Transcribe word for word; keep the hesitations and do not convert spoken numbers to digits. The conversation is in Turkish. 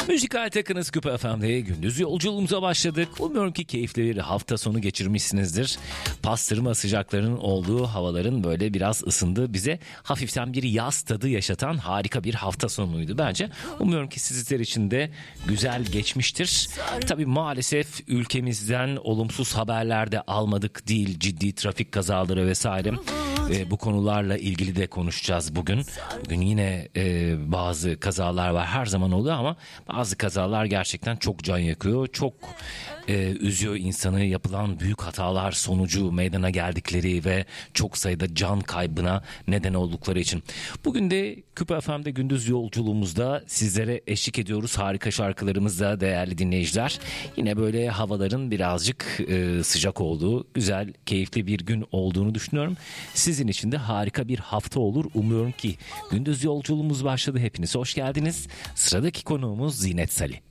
Müzikal Takınız Küpe F M'de gündüz yolculuğumuza başladık. Umuyorum ki keyifli bir hafta sonu geçirmişsinizdir. Pastırma sıcaklarının olduğu havaların böyle biraz ısındığı, bize hafiften bir yaz tadı yaşatan harika bir hafta sonuydu bence. Umuyorum ki sizler için de güzel geçmiştir. Tabii maalesef ülkemizden olumsuz haberler de almadık değil. Ciddi trafik kazaları vesaire. E, bu konularla ilgili de konuşacağız bugün. Bugün yine e, bazı kazalar var, her zaman oluyor ama bazı kazalar gerçekten çok can yakıyor. Çok e, üzüyor insanı, yapılan büyük hatalar sonucu meydana geldikleri ve çok sayıda can kaybına neden oldukları için. Bugün de Küpe F M'de gündüz yolculuğumuzda sizlere eşlik ediyoruz. Harika şarkılarımızla değerli dinleyiciler. Yine böyle havaların birazcık e, sıcak olduğu, güzel, keyifli bir gün olduğunu düşünüyorum. Sizin için de harika bir hafta olur. Umuyorum ki gündüz yolculuğumuz başladı. Hepiniz hoş geldiniz. Sıradaki konuğumuz Zinet Salih.